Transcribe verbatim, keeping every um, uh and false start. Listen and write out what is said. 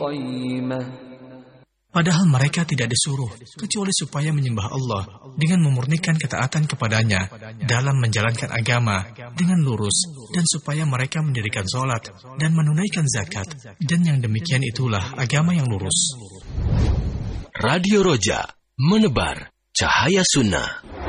قيمة. Padahal mereka tidak disuruh, kecuali supaya menyembah Allah dengan memurnikan ketaatan kepadanya dalam menjalankan agama dengan lurus, dan supaya mereka mendirikan sholat dan menunaikan zakat, dan yang demikian itulah agama yang lurus. Radio Roja, menebar cahaya sunnah.